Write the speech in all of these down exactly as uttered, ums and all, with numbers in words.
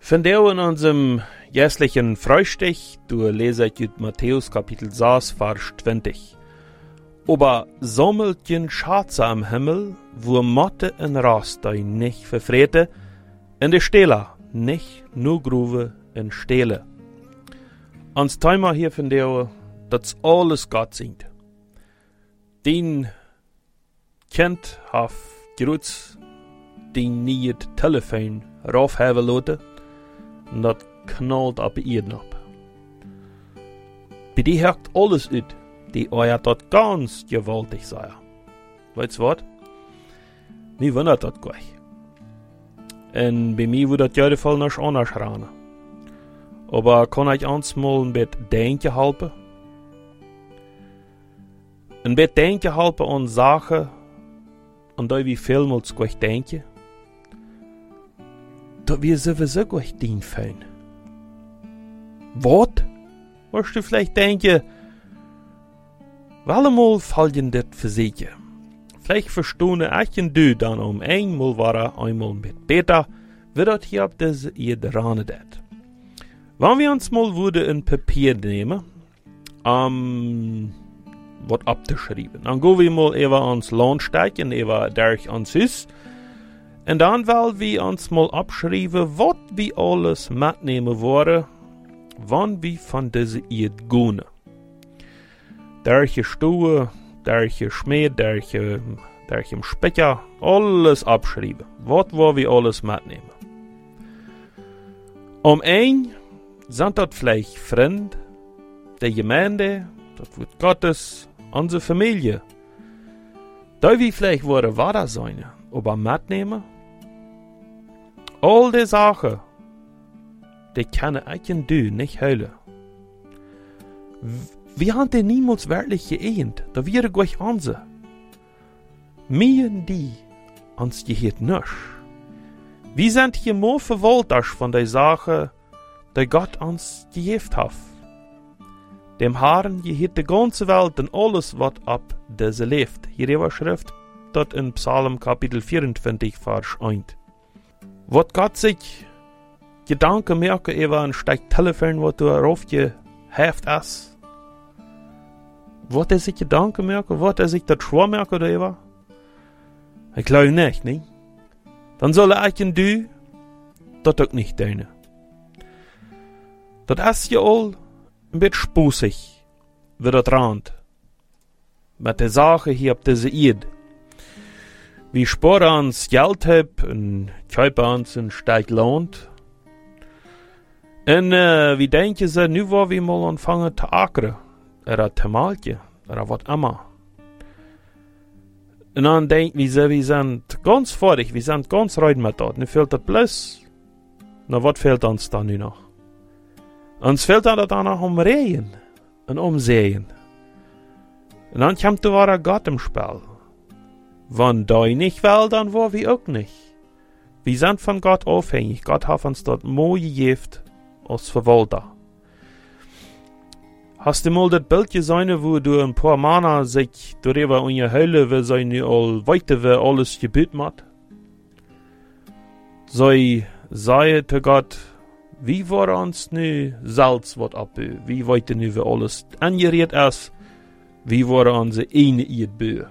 Vandaag in unserem jährlichen Frühstück, du leset ut Matthäus Kapitel sechs, Vers zwanzig. Aber sammeltjen Schatze am Himmel, wo Motte en Rast ein nicht verfrete, in de Stelle nicht nur Gruve en Stele. Ans Thema hier vandaag, dat alles Gott sind. Den Kind haf geruts, den niet Telefon raufhaven laten, en dat knallt op Eden op. Bij die hakt alles uit, die euer dat ganz gewaltig sei. Weit's wat? Nie wundert dat gleich. En bij mij wordt dat in ieder geval nog anders gaan. Aber kann ich uns mal ein bisschen denken helfen? Ein bisschen denken helfen an Sachen, an die wir vielmals gleich denken? Da wir sowieso gleich den fallen. Was? Wirst du vielleicht denken, wellemal fallen das für sich? Vielleicht verstehen ich und du dann um einmal war einmal ein bisschen besser, wie das hier auf diese Erde ran dat. Wenn wir uns mal würde ein Papier nehmen, um was abzuschreiben, dann gehen wir mal über ans Land steigen, über durch ans Haus, und dann wollen wir uns mal abschreiben, was wir alles mitnehmen wollen, wann wir von dieser Erde gehen. Durch Stuhe, durch Schmied, durch, durch Specker, alles abschreiben, was wollen wir alles mitnehmen. Um ein sind das vielleicht Freunde, der Gemeinde, das wird Gottes, unsere Familie. Da wir vielleicht wollen wahr sein, aber mitnehmen. All die Sachen, die können ich und du nicht heilen. Wir haben die niemals wirklich geehnt, da wäre gleich unsere. Mir und die, uns gehört nicht. Wir sind hier nur verwaltet von der Sache, die Gott uns gegeben hat. Dem Herrn gehört die ganze Welt und alles, was ab diese lebt. Hier Schrift, dort in Psalm Kapitel vierundzwanzig, Vers eins. Was Gott sich Gedanken merken über ein Stück Telefon, was du darauf geheft hast. Wird er sich Gedanken merken? Wird er sich das schwer merken darüber? Ich glaube nicht, ne? Dann soll er ich und du das auch nicht tun. Das ist ja all ein bisschen spusig, wie das Rand. Mit der Sache hier auf dieser Erde. Wie sparen uns Geld hab und kaufen uns ein Stück Land. Und äh, wie denken sie, nu wollen wir mal anfangen zu ackern. Oder zu melken. Oder was immer. Und dann denken wir, sie, wir sind ganz fertig, wir sind ganz rein mit das. Nu fehlt das bloß. Na, was fehlt uns da nu noch? Uns fehlt dann auch noch um Regen und um Sehen. Und dann kommt da war Gott im Spiel. Wenn da nicht will, dann wollen wir auch nicht. Wir sind von Gott abhängig. Gott hat uns dort mooi gegeben als Verwalter. Hast du mal das Bild gesehen, wo du ein paar Männer sich darüber in die Hölle, wie sie nu all weiter, wie alles gebüht hat? Sie sagen zu Gott, wie war uns nu Salz wat abbü? Wie weiter nu wie alles angeriert ist? Wie war unsere eine Erdbö?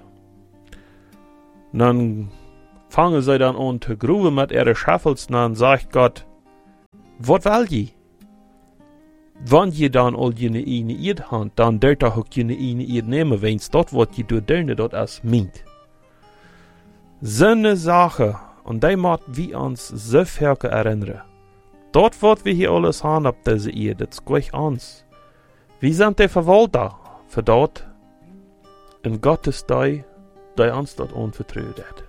Dann fangen sie dann an zu gruben mit ihren Schaffels, und dann sagt Gott, was will je? Wenn je dann all jene eine Erd habt, dann dürft ihr auch jene eine Erd nehmen, wenn's dort was je du dürne, dort as meint. So eine Sache, und die macht wir uns so viel erinnern. Dort, was wir hier alles haben auf dieser Erde, das ist gleich uns. Wir sind die Verwalter für dort, und Gott ist der, der uns dort anvertraut hat.